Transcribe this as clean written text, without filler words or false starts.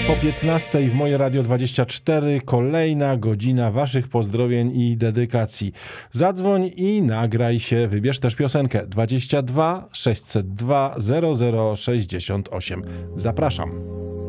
Po 15 w Moje Radio 24 kolejna godzina waszych pozdrowień i dedykacji. Zadzwoń i nagraj się, wybierz też piosenkę 22 602 0068. Zapraszam.